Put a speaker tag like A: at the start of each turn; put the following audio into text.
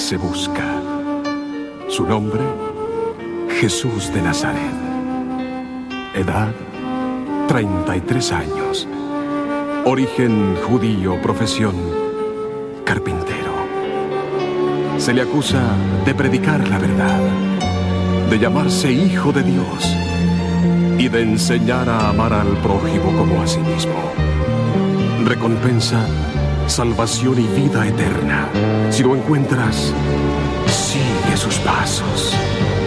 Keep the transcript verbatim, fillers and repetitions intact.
A: se busca. Su nombre, Jesús de Nazaret. Edad, treinta y tres años. Origen judío, profesión, carpintero. Se le acusa de predicar la verdad, de llamarse hijo de Dios y de enseñar a amar al prójimo como a sí mismo. Recompensa, salvación y vida eterna. Si lo encuentras, sigue sus pasos.